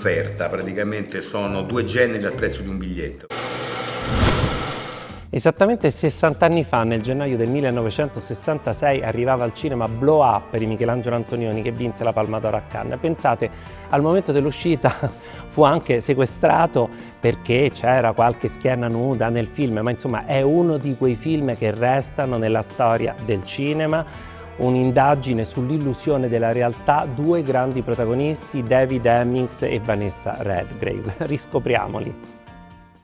offerta, praticamente sono 2 generi al prezzo di un biglietto. Esattamente 60 anni fa, nel gennaio del 1966, arrivava al cinema Blow Up di Michelangelo Antonioni, che vinse la Palma d'Oro a Cannes. Pensate, al momento dell'uscita fu anche sequestrato perché c'era qualche schiena nuda nel film, ma insomma è uno di quei film che restano nella storia del cinema. Un'indagine sull'illusione della realtà, 2 grandi protagonisti, David Hemmings e Vanessa Redgrave. Riscopriamoli.